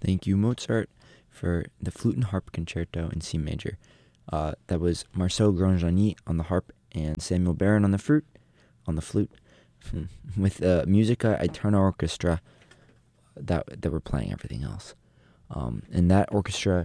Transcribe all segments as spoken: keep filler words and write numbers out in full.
Thank you, Mozart, for the Flute and Harp Concerto in C major. Uh, that was Marcel Grandjani on the harp and Samuel Baron on the flute, on the flute, with uh, Musica Eterna Orchestra that that were playing everything else. Um, and that orchestra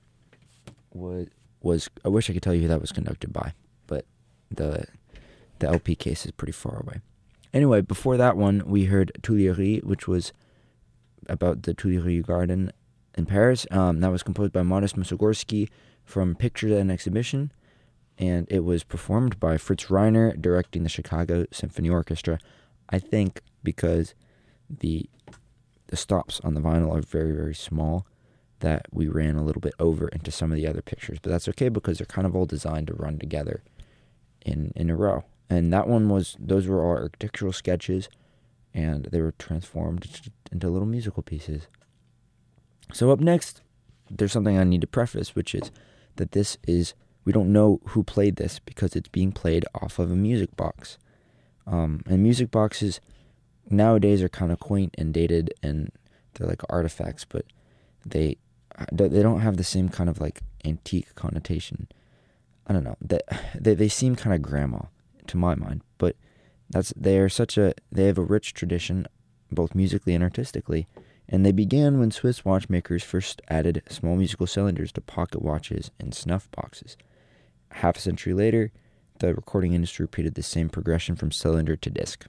was was I wish I could tell you who that was conducted by, but the the L P case is pretty far away. Anyway, before that one, we heard Tuileries, which was about the Tuileries Garden in Paris. Um, that was composed by Modest Mussorgsky from Pictures and Exhibition, and it was performed by Fritz Reiner, directing the Chicago Symphony Orchestra. I think because the the stops on the vinyl are very, very small, that we ran a little bit over into some of the other pictures. But that's okay because they're kind of all designed to run together in, in a row. And that one was, those were all architectural sketches, and they were transformed into little musical pieces. So up next, there's something I need to preface, which is that this is, we don't know who played this because it's being played off of a music box. Um, and music boxes nowadays are kind of quaint and dated, and they're like artifacts, but they they don't have the same kind of like antique connotation. I don't know. They they, they seem kind of grandma to my mind, but that's they are such a they have a rich tradition, both musically and artistically, and they began when Swiss watchmakers first added small musical cylinders to pocket watches and snuff boxes. Half a century later, the recording industry repeated the same progression from cylinder to disc.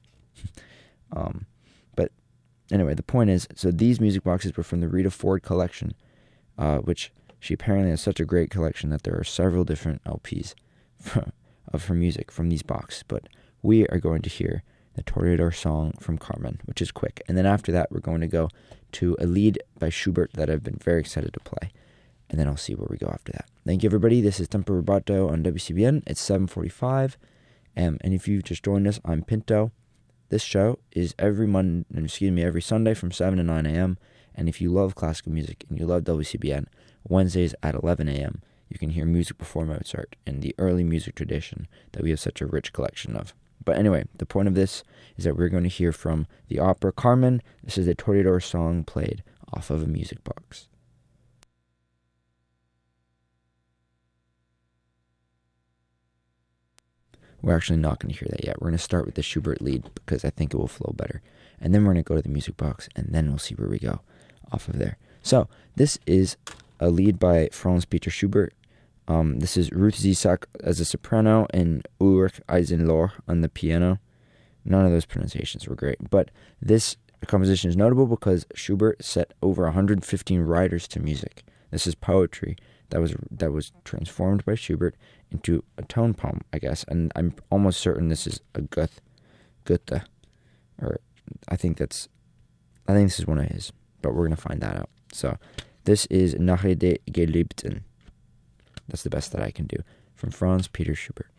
um, but anyway, the point is, so these music boxes were from the Rita Ford collection, uh, which she apparently has such a great collection that there are several different L Ps of her music from these boxes. But we are going to hear the Toreador song from Carmen, which is quick. And then after that, we're going to go to a lead by Schubert that I've been very excited to play. And then I'll see where we go after that. Thank you, everybody. This is Tempo Rubato on W C B N. It's seven forty-five. Um, and if you've just joined us, I'm Pinto. This show is every Monday, excuse me, every Sunday from seven to nine a.m. And if you love classical music and you love W C B N, Wednesdays at eleven a.m., you can hear music before Mozart and the early music tradition that we have such a rich collection of. But anyway, the point of this is that we're going to hear from the opera Carmen. This is the Toreador song played off of a music box. We're actually not going to hear that yet. We're going to start with the Schubert lead because I think it will flow better. And then we're going to go to the music box, and then we'll see where we go off of there. So, this is a lead by Franz Peter Schubert. Um, this is Ruth Zisak as a soprano and Ulrich Eisenlohr on the piano. None of those pronunciations were great. But this composition is notable because Schubert set over one hundred fifteen riders to music. This is poetry that was that was transformed by Schubert into a tone poem, I guess. And I'm almost certain this is a Goethe, Goethe, or I think that's, I think this is one of his, but we're going to find that out. So this is Nachricht der Geliebten. That's the best that I can do from Franz Peter Schubert.